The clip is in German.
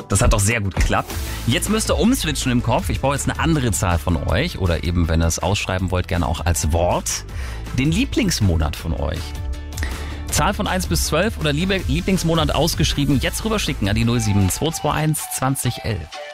Das hat doch sehr gut geklappt. Jetzt müsst ihr umswitchen im Kopf. Ich brauche jetzt eine andere Zahl von euch. Oder eben, wenn ihr es ausschreiben wollt, gerne auch als Wort. Den Lieblingsmonat von euch. Zahl von 1 bis 12 oder Lieblingsmonat ausgeschrieben. Jetzt rüberschicken an die 07221 2011.